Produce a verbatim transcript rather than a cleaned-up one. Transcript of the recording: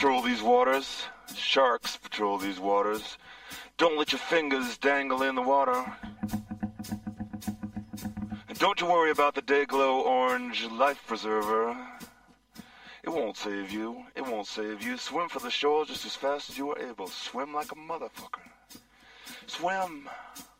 patrol these waters. Sharks patrol these waters. Don't let your fingers dangle in the water. And don't you worry about the Dayglow Orange Life Preserver. It won't save you. It won't save you. Swim for the shore just as fast as you are able. Swim like a motherfucker. Swim.